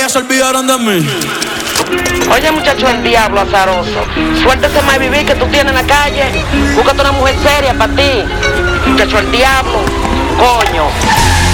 ellas se olvidaron de mí. Oye, muchacho, el diablo azaroso. Suéltese más vivir que tú tienes en la calle. Búscate una mujer seria para ti. Muchacho, el diablo. Coño.